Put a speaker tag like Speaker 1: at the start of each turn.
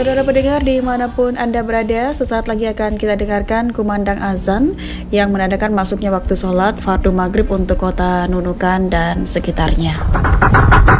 Speaker 1: Saudara pendengar dimanapun Anda berada, sesaat lagi akan kita dengarkan kumandang azan yang menandakan masuknya waktu sholat fardu maghrib untuk kota Nunukan dan sekitarnya.